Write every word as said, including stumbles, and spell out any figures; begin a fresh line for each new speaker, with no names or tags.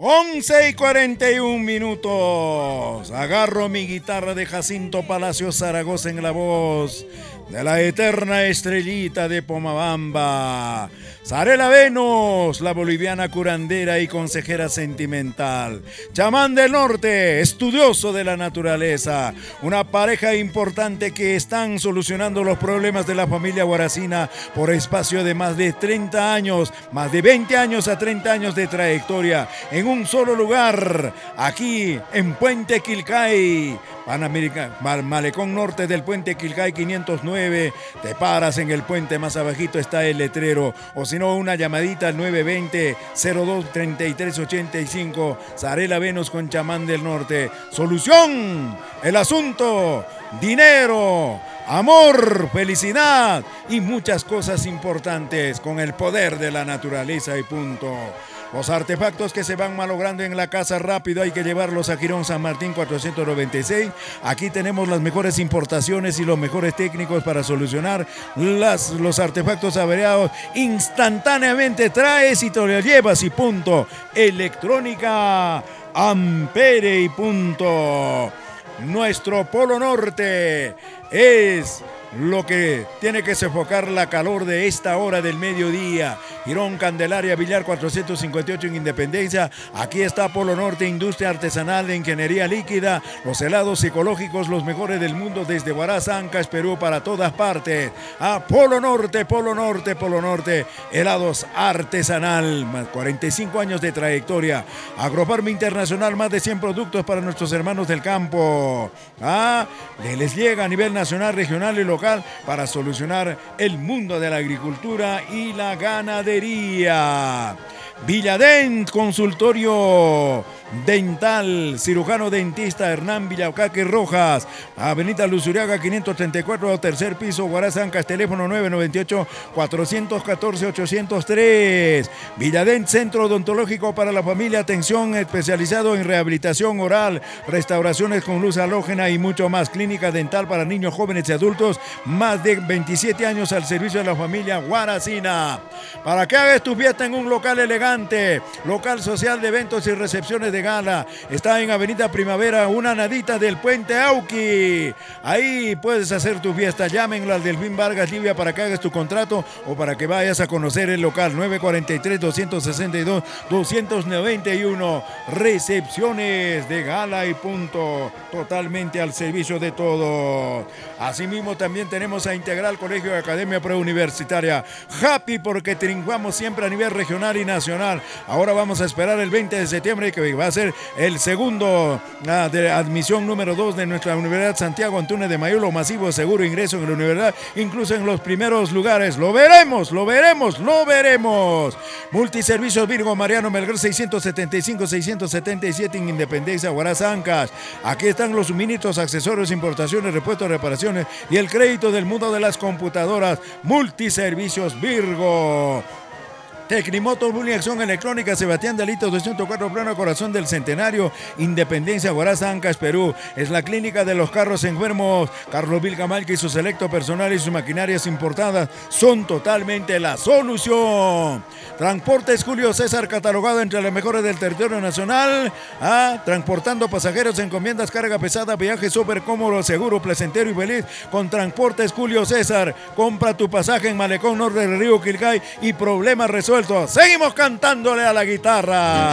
once y cuarenta y un minutos. Agarro mi guitarra de Jacinto Palacios Zaragoza en la voz de la eterna estrellita de Pomabamba, Zarela Venus, la boliviana curandera y consejera sentimental. Chamán del Norte, estudioso de la naturaleza. Una pareja importante que están solucionando los problemas de la familia Guaracina por espacio de más de treinta años, más de veinte años a treinta años de trayectoria, en un solo lugar, aquí en Puente Quilcay. Panamericano, Malecón Norte del Puente Quilcay quinientos nueve, te paras en el puente, más abajito está el letrero, o si no una llamadita al nueve veinte, cero dos, treinta y tres ochenta y cinco, Zarela Venus con Chamán del Norte. Solución, el asunto, dinero, amor, felicidad y muchas cosas importantes con el poder de la naturaleza y punto. Los artefactos que se van malogrando en la casa rápido hay que llevarlos a Girón San Martín cuatrocientos noventa y seis. Aquí tenemos las mejores importaciones y los mejores técnicos para solucionar las, los artefactos averiados. Instantáneamente traes y te lo llevas y punto. Electrónica Ampere y punto. Nuestro Polo Norte es lo que tiene que sofocar la calor de esta hora del mediodía. Girón, Candelaria, Villar cuatrocientos cincuenta y ocho en Independencia. Aquí está Polo Norte, industria artesanal de ingeniería líquida, los helados ecológicos, los mejores del mundo desde Huaraz, Ancash, Perú, para todas partes. A Polo Norte, Polo Norte, Polo Norte, helados artesanal, más cuarenta y cinco años de trayectoria. Agrofarma Internacional, más de cien productos para nuestros hermanos del campo. Ah, les llega a nivel nacional, regional y local para solucionar el mundo de la agricultura y la ganadería. Villadent, consultorio dental, cirujano dentista Hernán Villaucaque Rojas, Avenida Luzuriaga quinientos treinta y cuatro, tercer piso, Huaraz, Ancash, teléfono nueve nueve ocho, cuatro uno cuatro, ocho cero tres. Villadent, centro odontológico para la familia, atención especializado en rehabilitación oral, restauraciones con luz halógena y mucho más. Clínica dental para niños, jóvenes y adultos, más de veintisiete años al servicio de la familia Guaracina. Para que hagas tu fiesta en un local elegante, local social de eventos y recepciones de gala, está en Avenida Primavera, una nadita del Puente Auqui. Ahí puedes hacer tu fiesta. Llámenlo al Delfín Vargas Livia para que hagas tu contrato o para que vayas a conocer el local. Nueve cuarenta y tres, doscientos sesenta y dos, doscientos noventa y uno. Recepciones de gala y punto, totalmente al servicio de todos. Asimismo también tenemos a Integral Colegio de Academia Preuniversitaria. Happy porque triunfamos siempre a nivel regional y nacional. Ahora vamos a esperar el veinte de septiembre, que va a ser el segundo uh, de admisión número dos de nuestra Universidad Santiago Antunes de Mayulo, masivo seguro ingreso en la universidad, incluso en los primeros lugares. Lo veremos, lo veremos, lo veremos. Multiservicios Virgo Mariano Melgar seiscientos setenta y cinco, seiscientos setenta y siete en Independencia, Huaraz, Ancash. Aquí están los suministros, accesorios, importaciones, repuestos, reparaciones y el crédito del mundo de las computadoras. Multiservicios Virgo. Tecnimotos, acción electrónica, Sebastián Delito doscientos cuatro, plano Corazón del Centenario, Independencia, Huaraz, Ancash, Perú. Es la clínica de los carros enfermos. Carlos Vilcamalca y su selecto personal y sus maquinarias importadas son totalmente la solución. Transportes Julio César, catalogado entre las mejores del territorio nacional. Ah, transportando pasajeros, encomiendas, carga pesada, viaje súper cómodo, seguro, placentero y feliz con Transportes Julio César. Compra tu pasaje en Malecón Norte del Río Quilcay y problemas resueltos. Seguimos cantándole a la guitarra.